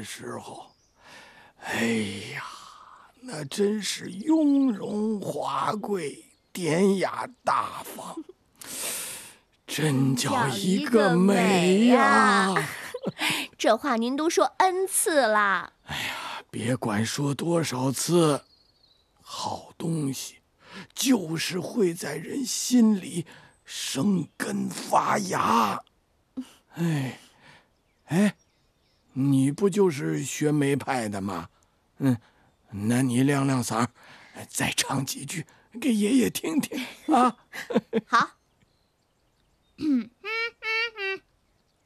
的时候，哎呀，那真是雍容华贵、典雅大方，真叫一个美呀！ 这话您都说 N 次了。 哎呀，别管说多少次，好东西就是会在人心里生根发芽。哎，你不就是学梅派的吗？那你亮亮嗓，再唱几句给爷爷听听啊！ 好。